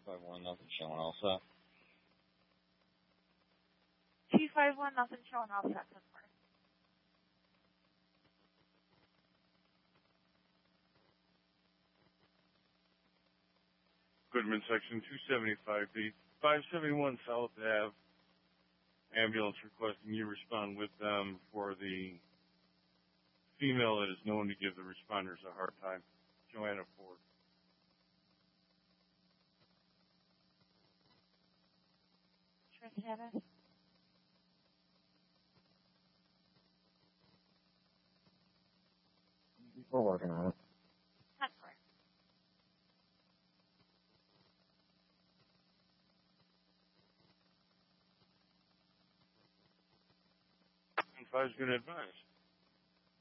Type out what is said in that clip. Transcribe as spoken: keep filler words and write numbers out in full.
five one, nothing showing all set. two five one, nothing showing all set. Goodman Section two seventy-five B, five seventy-one South Ave. Ambulance requesting you respond with them for the female that is known to give the responders a hard time. Joanna Ford. Travis. We're working on it. That's correct. And five's going to advise.